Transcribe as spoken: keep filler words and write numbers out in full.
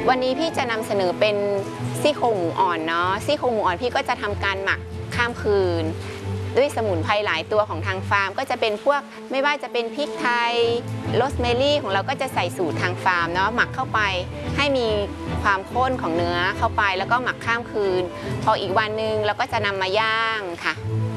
วันนี้พี่จะนำเสนอเป็นซี่โครงหมูอ่อนเนาะซี่โครงหมูอ่อนพี่ก็จะทำการหมักข้ามคืนด้วยสมุนไพรหลายตัวของทางฟาร์มก็จะเป็นพวกไม่ว่าจะเป็นพริกไทยโรสแมรี่ของเราก็จะใส่สูตรทางฟาร์มเนาะหมักเข้าไปให้มีความข้นของเนื้อเข้าไปแล้วก็หมักข้ามคืนพออีกวันนึงเราก็จะนำมาย่างค่ะ